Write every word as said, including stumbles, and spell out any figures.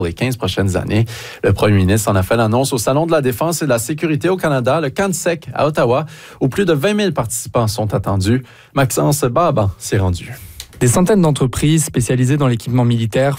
pour les quinze prochaines années. Le premier ministre en a fait l'annonce au Salon de la Défense et de la Sécurité au Canada, le CANSEC à Ottawa, où plus de vingt mille participants sont attendus. Maxence Baban s'est rendu. Des centaines d'entreprises spécialisées dans l'équipement militaire